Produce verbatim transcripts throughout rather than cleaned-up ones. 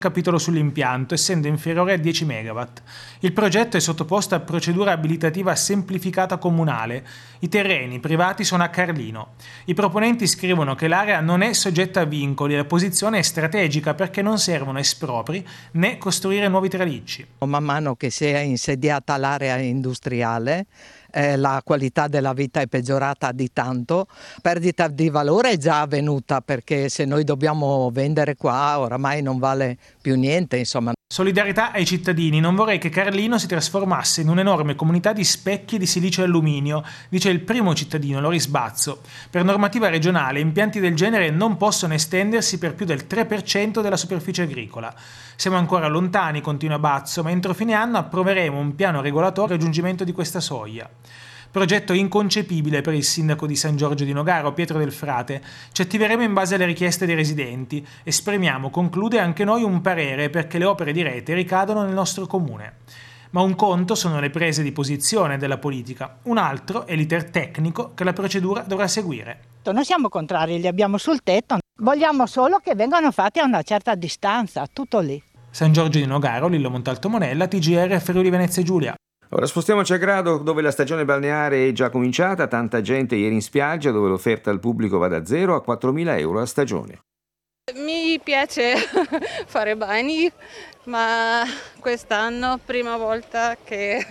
capitolo sull'impianto, essendo inferiore a dieci megawatt. Il progetto è sottoposto a procedura abilitativa semplificata comunale. I terreni privati sono a Carlino. I proponenti scrivono che l'area non è soggetta a vincoli e la posizione è strategica perché non servono espropri né costruire nuovi tralicci. Man mano che si è insediata l'area industriale, eh, la qualità della vita è peggiorata di tanto. Perdita di valore è già avvenuta, perché se noi dobbiamo vendere qua oramai non vale più niente, insomma. Solidarietà ai cittadini. Non vorrei che Carlino si trasformasse in un'enorme comunità di specchi di silicio e alluminio, dice il primo cittadino, Loris Bazzo. Per normativa regionale impianti del genere non possono estendersi per più del tre per cento della superficie agricola. Siamo ancora lontani, continua Bazzo, ma entro fine anno approveremo un piano regolatorio al raggiungimento di questa soglia. Progetto inconcepibile per il sindaco di San Giorgio di Nogaro, Pietro del Frate. Ci attiveremo in base alle richieste dei residenti. Esprimiamo, conclude, anche noi un parere perché le opere di rete ricadono nel nostro comune. Ma un conto sono le prese di posizione della politica, un altro è l'iter tecnico che la procedura dovrà seguire. Noi siamo contrari, li abbiamo sul tetto. Vogliamo solo che vengano fatti a una certa distanza, tutto lì. San Giorgio di Nogaro, Lillo Montalto Monella, T G R Friuli Venezia Giulia. Ora spostiamoci a Grado, dove la stagione balneare è già cominciata, tanta gente ieri in spiaggia, dove l'offerta al pubblico va da zero a quattromila euro a stagione. Mi piace fare bagni, ma quest'anno prima volta che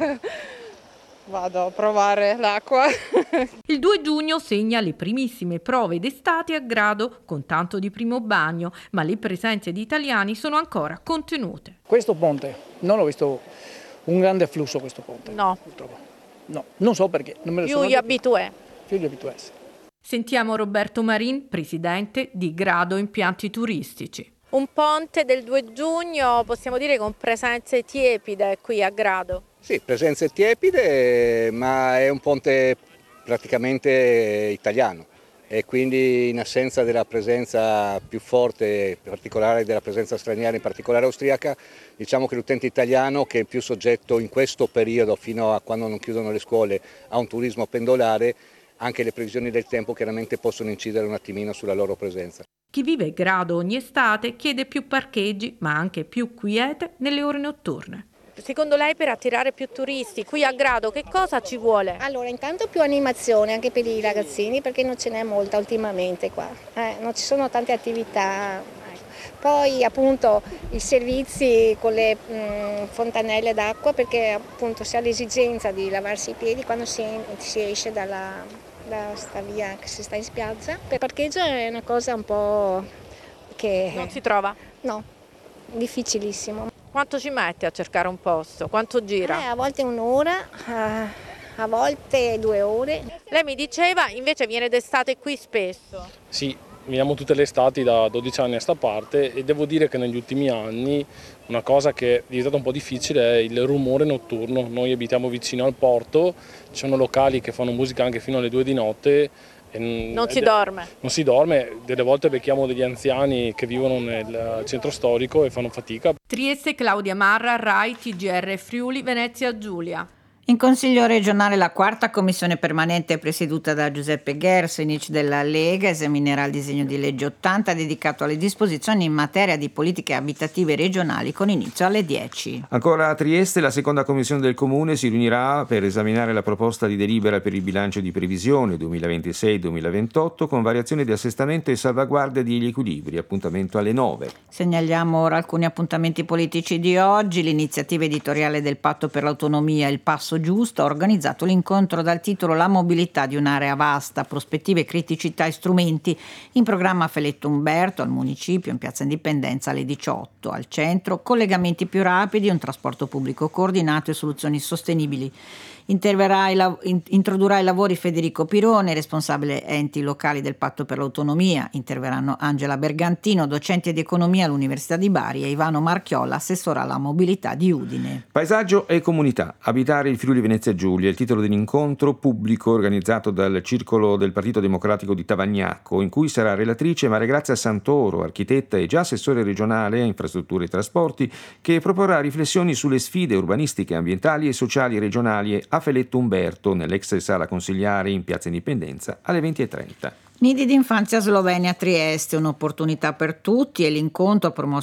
vado a provare l'acqua. Il due giugno segna le primissime prove d'estate a Grado con tanto di primo bagno, ma le presenze di italiani sono ancora contenute. Questo ponte non l'ho visto un grande afflusso, questo ponte. No. Purtroppo. No, non so perché. Non me lo Più sono gli abitué. Più gli abitué. Sentiamo Roberto Marin, presidente di Grado Impianti Turistici. Un ponte del due giugno, possiamo dire, con presenze tiepide qui a Grado. Sì, presenze tiepide, ma è un ponte praticamente italiano e quindi in assenza della presenza più forte, in particolare della presenza straniera, in particolare austriaca, diciamo che l'utente italiano, che è più soggetto in questo periodo, fino a quando non chiudono le scuole, a un turismo pendolare, anche le previsioni del tempo chiaramente possono incidere un attimino sulla loro presenza. Chi vive Grado ogni estate chiede più parcheggi, ma anche più quiete nelle ore notturne. Secondo lei, per attirare più turisti qui a Grado, che cosa ci vuole? Allora, intanto più animazione anche per i ragazzini, perché non ce n'è molta ultimamente qua, eh, non ci sono tante attività. Poi appunto i servizi con le mh, fontanelle d'acqua, perché appunto si ha l'esigenza di lavarsi i piedi quando si, si esce dalla, da sta via che si sta in spiaggia. Per parcheggio è una cosa un po' che... Non si trova? No, difficilissimo. Quanto ci mette a cercare un posto? Quanto gira? Eh, a volte un'ora, a volte due ore. Lei mi diceva invece viene d'estate qui spesso. Sì, veniamo tutte le estati da dodici anni a sta parte e devo dire che negli ultimi anni una cosa che è diventata un po' difficile è il rumore notturno. Noi abitiamo vicino al porto, ci sono locali che fanno musica anche fino alle due di notte. E non si dorme? Non si dorme, delle volte becchiamo degli anziani che vivono nel centro storico e fanno fatica. Trieste, Claudia Marra, Rai, T G R Friuli, Venezia Giulia. In Consiglio regionale la quarta commissione permanente presieduta da Giuseppe Gersenic della Lega esaminerà il disegno di legge ottanta dedicato alle disposizioni in materia di politiche abitative regionali con inizio alle dieci. Ancora a Trieste la seconda commissione del Comune si riunirà per esaminare la proposta di delibera per il bilancio di previsione duemilaventisei duemilaventotto con variazione di assestamento e salvaguardia degli equilibri, appuntamento alle nove. Segnaliamo ora alcuni appuntamenti politici di oggi. L'iniziativa editoriale del Patto per l'Autonomia Il Passo Giusto ha organizzato l'incontro dal titolo La mobilità di un'area vasta, prospettive, criticità e strumenti, in programma a Feletto Umberto al municipio in Piazza Indipendenza alle diciotto. Al centro collegamenti più rapidi, un trasporto pubblico coordinato e soluzioni sostenibili. Interverrà i lav- introdurrà i lavori Federico Pirone, responsabile enti locali del Patto per l'Autonomia. Interverranno Angela Bergantino, docente di economia all'Università di Bari, e Ivano Marchiolla, assessore alla mobilità di Udine. Paesaggio e comunità. Abitare il Friuli Venezia Giulia è il titolo dell'incontro pubblico organizzato dal Circolo del Partito Democratico di Tavagnacco, in cui sarà relatrice Mariagrazia Santoro, architetta e già assessore regionale a infrastrutture e trasporti, che proporrà riflessioni sulle sfide urbanistiche, ambientali e sociali regionali a Feletto Umberto, nell'ex sala consigliare in Piazza Indipendenza, alle venti e trenta. Nidi d'infanzia Slovenia a Trieste, un'opportunità per tutti, e l'incontro promosso